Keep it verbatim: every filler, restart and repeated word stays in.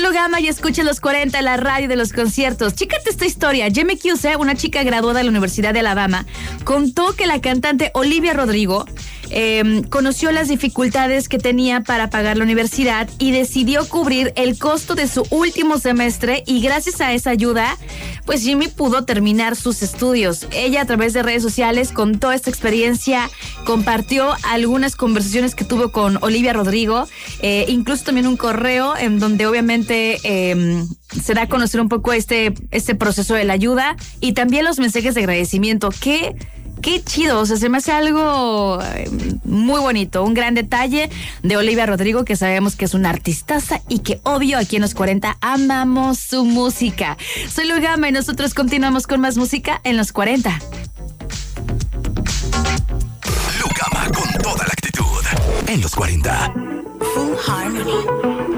Lugama y escucha los cuarenta, la radio de los conciertos. Chécate esta historia. Jamie Cuse, una chica graduada de la Universidad de Alabama, contó que la cantante Olivia Rodrigo eh, conoció las dificultades que tenía para pagar la universidad y decidió cubrir el costo de su último semestre, y gracias a esa ayuda, pues Jimmy pudo terminar sus estudios. Ella, a través de redes sociales, contó esta experiencia, compartió algunas conversaciones que tuvo con Olivia Rodrigo, eh, incluso también un correo en donde obviamente eh, se da a conocer un poco este, este proceso de la ayuda y también los mensajes de agradecimiento. Qué, qué chido, o sea, se me hace algo muy bonito, un gran detalle de Olivia Rodrigo, que sabemos que es una artistaza y que obvio aquí en los cuarenta amamos su música. Soy Lugama y nosotros continuamos con más música en los cuarenta. Lugama con toda la actitud en los cuarenta. Full Harmony.